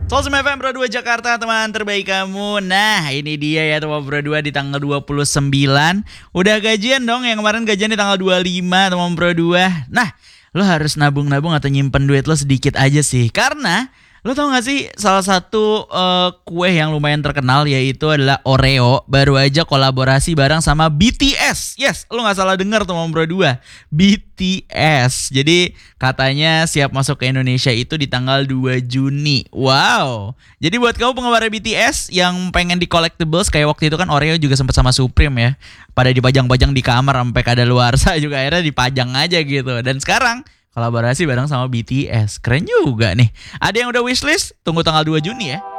Soul FM Pro 2 Jakarta, teman terbaik kamu. Nah, ini dia ya teman Pro 2 di tanggal 29. Udah gajian dong, yang kemarin gajian di tanggal 25 teman Pro 2. Nah, lo harus nabung-nabung atau nyimpen duit lo sedikit aja sih. Karena lo tau gak sih salah satu kue yang lumayan terkenal yaitu adalah Oreo. Baru aja kolaborasi bareng sama BTS. Yes, lo gak salah dengar teman Pro 2, BTS. Jadi katanya siap masuk ke Indonesia itu di tanggal 2 Juni. Wow. Jadi buat kamu penggemar BTS yang pengen di collectibles, kayak waktu itu kan Oreo juga sempat sama Supreme ya, pada dipajang-pajang di kamar sampai kadaluarsa juga akhirnya dipajang aja gitu. Dan sekarang kolaborasi bareng sama BTS. Keren juga nih. Ada yang udah wishlist? Tunggu tanggal 2 Juni ya.